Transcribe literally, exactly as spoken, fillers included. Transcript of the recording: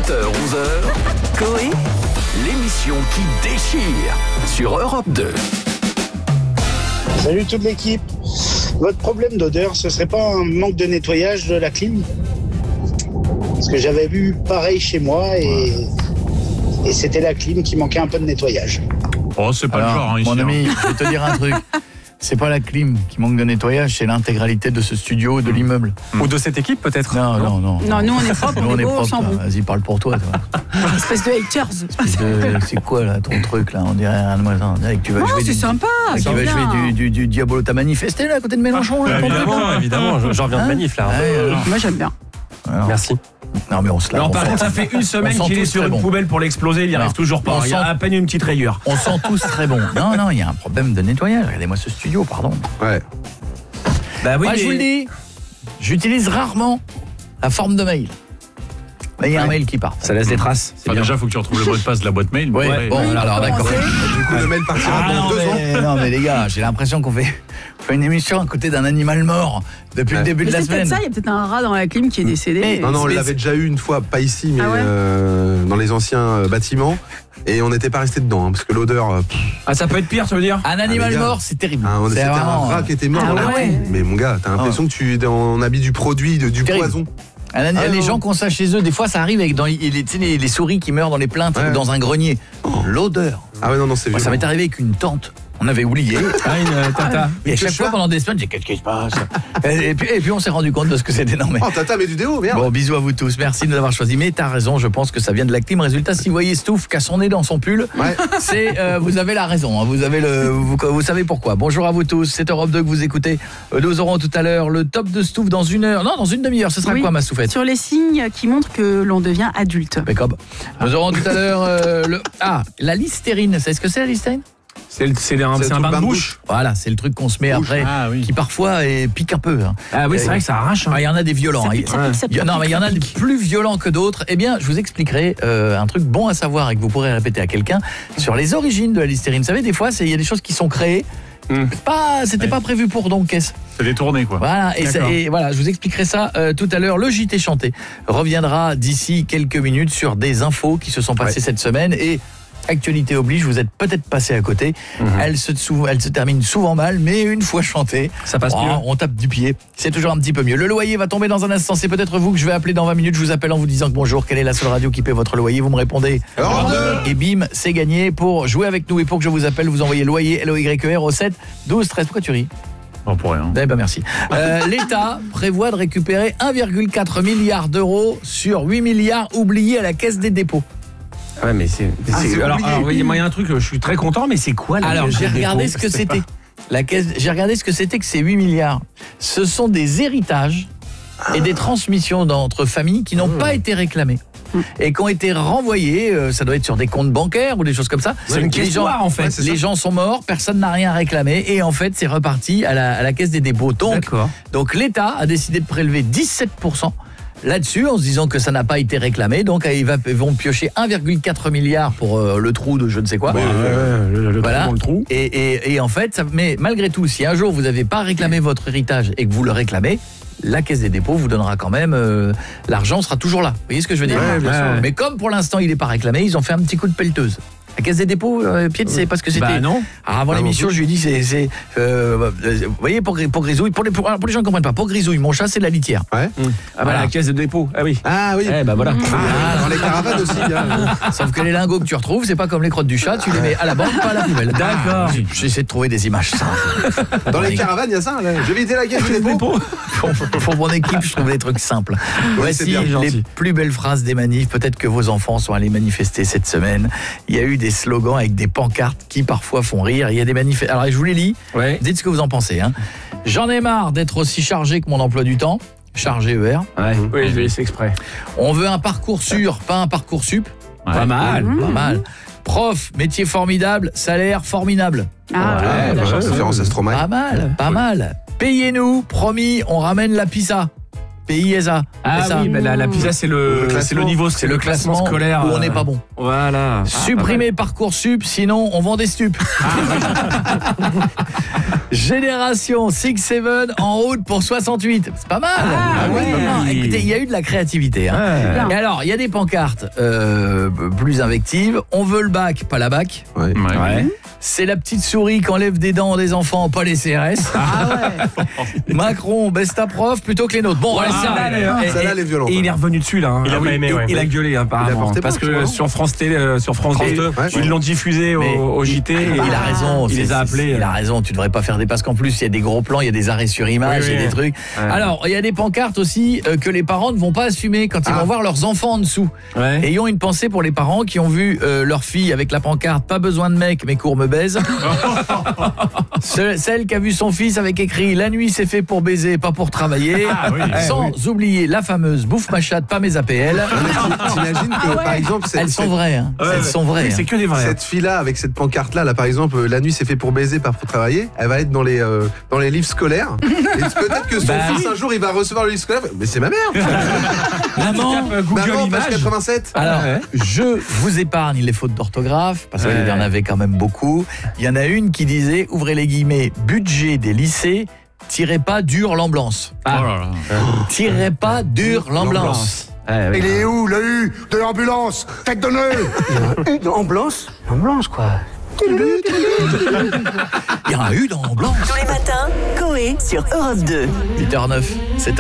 sept heures onze heures, Coé, l'émission qui déchire sur Europe deux. Salut toute l'équipe. Votre problème d'odeur, ce serait pas un manque de nettoyage de la clim ? Parce que j'avais vu pareil chez moi et, et c'était la clim qui manquait un peu de nettoyage. Oh, c'est pas Alors, le genre, hein, ici. mon hein. ami, je vais te dire un truc. C'est pas la clim qui manque de nettoyage, c'est l'intégralité de ce studio et de l'immeuble. Ou de cette équipe peut-être. Non, non, non. Non, nous on est propre, Nous, on on est est beau, on propre. sent bon. toi. Vas-y, parle pour toi. toi. Espèce de haters. Espèce de- C'est quoi là ton truc là? On dirait un on dirait que tu vas Non, jouer c'est du, sympa, que tu c'est vas bien. jouer du, du, du Diabolo. T'as manifesté là à côté de Mélenchon là, ton truc, là Évidemment, évidemment, je- j'en reviens de Hein manif là. Ouais, alors. Moi j'aime bien. Alors. Merci. Non mais on se lave. Non, on par sent- contre, ça fait une semaine on sent qu'il est tous sur très une bon. poubelle pour l'exploser, il n'y Non. arrive toujours pas. On Il y a sent- à peine une petite rayure. On sent tous très bon. Non, non, il y a un problème de nettoyage. Regardez-moi ce studio, pardon. Ouais. Bah oui, Moi, je mais- vous le dis, j'utilise rarement la forme de mail. Mais il y a un mail qui part. Ça laisse des traces. C'est Enfin, bien. déjà, il faut que tu retrouves le mot de passe de la boîte mail. Ouais, Ouais. bon, Oui, alors pour d'accord. commencer. Du coup, le mail partira Ah, dans non, deux ans. mais, non, mais les gars, j'ai l'impression qu'on fait, on fait une émission à côté d'un animal mort depuis Ouais. le début Mais de la c'est peut-être semaine. ça, il y a peut-être un rat dans la clim qui est décédé. Mais- Et- Non, non, on Mais l'avait c'est- déjà eu une fois, pas ici, mais Ah ouais euh, dans les anciens euh, bâtiments. Et on n'était pas resté dedans, hein, parce que l'odeur. euh, pff, Ah, ça peut être pire, ça veut dire Un animal les gars. mort, c'est terrible. ah, on- C'est c'était un vraiment, rat qui était mort Ah dans la ouais. clim. Mais mon gars, t'as l'impression que tu es en habit du produit, de, du Terrible. poison. Un ani- Ah, les non. gens qui ont ça chez eux, des fois ça arrive avec dans les, les, tu sais, les, les souris qui meurent dans les plaintes Ouais. ou dans un grenier. L'odeur. Ah ouais, non, non, c'est Moi, ça violent. m'est arrivé avec une tante. On avait oublié. Ah, une euh, tata. Et à chaque fois pendant des semaines, j'ai qu'est-ce qui se passe et, et puis, et puis on s'est rendu compte de ce que c'était. Non mais. Oh, tata, mais du déo, merde. Bon, bisous à vous tous. Merci de nous avoir choisi. Mais t'as raison, je pense que ça vient de la clim. Résultat, si vous voyez Stouff qui a son nez dans son pull, Ouais. c'est euh, vous avez la raison. hein. Vous avez le, vous, vous savez pourquoi. Bonjour à vous tous. C'est Europe deux que vous écoutez. Euh, Nous aurons tout à l'heure le top de Stouff dans une heure. Non, dans une demi-heure. Ce sera Oui. quoi, ma Stouffette? Sur les signes qui montrent que l'on devient adulte. Impeccable. Nous aurons tout à l'heure euh, le ah la Listerine. C'est ce que c'est la Listerine? C'est le- c'est un, C'est c'est le un truc bain de bouche. Voilà, c'est le truc qu'on se met après, Ah oui. qui parfois eh, pique un peu. hein. Ah oui, c'est vrai que ça arrache. hein. Ah, il y en a des violents. Ça hein. pique, ça pique, ça Il y pique. en- non, mais il y en a ça des pique. plus violents que d'autres. Eh bien, je vous expliquerai euh, un truc bon à savoir et que vous pourrez répéter à quelqu'un sur les origines de la Listerine. Vous savez, des fois, c'est- il y a des choses qui sont créées. Mm. Pas, c'était Ouais. pas prévu pour donc qu'est-ce. C'est détourné, quoi. Voilà, et, ça- D'accord. et voilà, je vous expliquerai ça euh, tout à l'heure. Le J T chanté reviendra d'ici quelques minutes sur des infos qui se sont passées Ouais. cette semaine et actualité oblige, vous êtes peut-être passé à côté. Mhm. Elle se sou- elle se termine souvent mal, mais une fois chantée, Ça passe oh, mieux. on tape du pied. C'est toujours un petit peu mieux. Le loyer va tomber dans un instant. C'est peut-être vous que je vais appeler dans vingt minutes. Je vous appelle en vous disant que bonjour, quelle est la seule radio qui paie votre loyer? Vous me répondez. Europe deux. Et bim, c'est gagné. Pour jouer avec nous et pour que je vous appelle, vous envoyez loyer L O Y E R au sept douze treize. Pourquoi tu ris? Non, pour rien. Eh ben merci. Euh, L'État prévoit de récupérer un virgule quatre milliard d'euros sur huit milliards oubliés à la Caisse des dépôts. Ah ouais, mais c'est. Ah, c'est- c'est alors, oublié. alors, oui, moi, il y a un truc, je suis très content, mais c'est quoi la Alors, Caisse j'ai des regardé dépôts ce que c'était. La caisse, j'ai regardé ce que c'était que ces huit milliards. Ce sont des héritages et des transmissions d'entre familles qui n'ont pas été réclamées et qui ont été renvoyées, euh, ça doit être sur des comptes bancaires ou des choses comme ça. C'est une Les caisse gens- noire, en fait. Ouais, c'est Les ça. gens sont morts, personne n'a rien réclamé et en fait, c'est reparti à la, à la Caisse des dépôts. Donc, D'accord. donc l'État a décidé de prélever dix-sept pour cent là-dessus en se disant que ça n'a pas été réclamé. Donc ils va- ils vont piocher un virgule quatre milliard pour euh, le trou de je ne sais quoi. Ouais, ouais, ouais, le, le Voilà. trou dans le trou. Et, et- et en fait, ça, mais malgré tout, si un jour vous n'avez pas réclamé votre héritage et que vous le réclamez, la Caisse des dépôts vous donnera quand même euh, l'argent sera toujours là. Vous voyez ce que je veux dire? Ouais, bien sûr. Mais comme pour l'instant il n'est pas réclamé, ils ont fait un petit coup de pelleteuse. La Caisse des dépôts, euh, Pied, c'est parce que c'était. Bah non. Ah, avant Ah, l'émission, non je lui ai dit, c'est, c'est, euh, euh, vous voyez, pour, pour Grisouille, pour les, pour, pour les gens qui ne comprennent pas, pour Grisouille, mon chat, c'est la litière. Ouais. Ah bah Voilà. la caisse de dépôt. Ah oui. Ah oui. Eh bah voilà. Ah, dans les caravanes aussi, hein. Sauf que les lingots que tu retrouves, c'est pas comme les crottes du chat, tu les mets à la banque, pas à la poubelle. D'accord. Ah, j'essaie de trouver des images simples. Dans les caravanes, il y a ça. Là. Je vais éviter la caisse de dépôt. Pour, pour mon équipe, je trouve des trucs simples. Voici c'est bien, les gentil. plus belles phrases des manifs. Peut-être que vos enfants sont allés manifester cette semaine. Il y a eu des slogans avec des pancartes qui parfois font rire. Il y a des manifs. Alors, je vous les lis. Ouais. Dites ce que vous en pensez. Hein. J'en ai marre d'être aussi chargé que mon emploi du temps. Chargé E R. Ouais. Oui, je l'ai laissé exprès. On veut un parcours sûr, pas un parcours sup. Ouais. Pas mal. Pas mal. Prof, métier formidable, salaire formidable. Ah, Ouais, ouais, bah, la ouais, chance. Référence à Stromae. Pas mal, pas mal. Payez-nous, promis, on ramène la pizza. P I S A. Ah ça. oui, bah, la, la PISA, c'est le, Le classement. c'est le niveau, C'est le classement scolaire. où on euh, n'est pas bon. Voilà. Supprimer Parcoursup, sinon on vend des stupes. Génération six sept en route pour soixante-huit. C'est pas mal. Ah, oui. Non, écoutez, il y a eu de la créativité. Hein. Ouais. Et alors, il y a des pancartes euh, plus invectives. On veut le bac, pas la bac. Ouais. Ouais. C'est la petite souris qui enlève des dents des enfants, pas les C R S. Ah ouais. Macron, baisse ta prof plutôt que les nôtres. Bon, Ah, allez, celle-là, elle est- et- Celle-là, et- elle est violente. Et il est revenu dessus là. hein. Il a Ah pas oui, aimé, il- ouais. Il a gueulé apparemment. Il a porté parce plainte, que je sur France Télé, euh, sur France France deux, deux, ouais. ils l'ont diffusé Mais- au, au J T. et il a raison. Il c'est- les a c'est- appelés. Il a raison. Tu devrais pas faire des parce qu'en plus il y a des gros plans, il y a des arrêts sur image, Oui, il y a oui. des trucs. Ouais. Alors il y a des pancartes aussi euh, que les parents ne vont pas assumer quand ils Ah. vont voir leurs enfants en dessous. Ouais. Ayons une pensée pour les parents qui ont vu euh, leur fille avec la pancarte pas besoin de mec mais cours me baise. Ce- Celle qui a vu son fils avec écrit la nuit c'est fait pour baiser pas pour travailler. Ah oui. Sans oublier la fameuse bouffe ma chatte pas mes A P L. T'imagines que, par exemple, cette, Elles sont cette- vraies. Hein. Ouais, Elles ouais. sont vraies. Oui, hein. c'est que des vrais. cette fille-là, avec cette pancarte-là, là, par exemple, euh, la nuit c'est fait pour baiser, pas pour travailler, elle va être dans les, euh, dans les livres scolaires. Et peut-être que son Bah fils, oui. un jour, il va recevoir le livre scolaire. Mais c'est ma mère. Maman, Euh, Google Maman, page Images. quatre-vingt-sept. alors, Ouais. je vous épargne les fautes d'orthographe, parce qu'il Ouais. y en avait quand même beaucoup. Il y en a une qui disait, ouvrez les guillemets, budget des lycées, tirez pas d'Hurlemblance. Ah. Tirez pas d'Hurlemblance. Ouais, ouais. Il est où le U de l'ambulance? Tête de nœud! Une ambulance Ambulance, quoi. Il y a un U dans Blanc. Tous les matins, Coé sur Europe deux. huit heures neuf, c'est